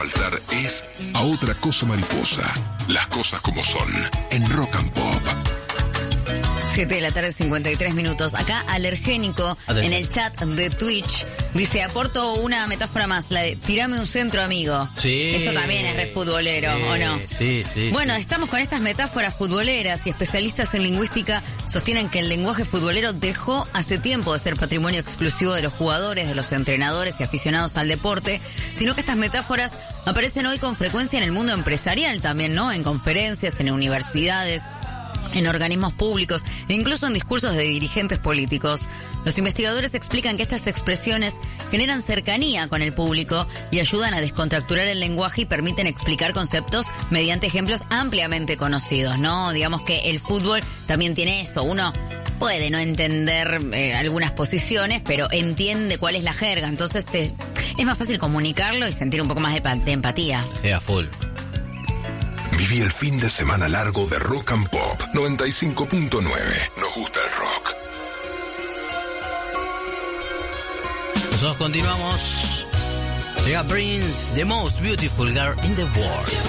Faltar es a otra cosa mariposa. Las cosas como son en Rock and Pop. 7:53 Acá Alergénico, en el chat de Twitch, dice, aporto una metáfora más, la de tirame un centro, amigo. Sí. Eso también es re futbolero, ¿o no? Sí. Bueno, estamos con estas metáforas futboleras y especialistas en lingüística sostienen que el lenguaje futbolero dejó hace tiempo de ser patrimonio exclusivo de los jugadores, de los entrenadores y aficionados al deporte, sino que estas metáforas aparecen hoy con frecuencia en el mundo empresarial también, ¿no? En conferencias, en universidades, en organismos públicos e incluso en discursos de dirigentes políticos. Los investigadores explican que estas expresiones generan cercanía con el público y ayudan a descontracturar el lenguaje y permiten explicar conceptos mediante ejemplos ampliamente conocidos, ¿no? Digamos que el fútbol también tiene eso. Uno puede no entender algunas posiciones, pero entiende cuál es la jerga. Entonces es más fácil comunicarlo y sentir un poco más de empatía. Sí, a full. Viví el fin de semana largo de Rock and Pop 95.9. Nos gusta el rock. Nosotros continuamos. Llega Prince, the most beautiful girl in the world.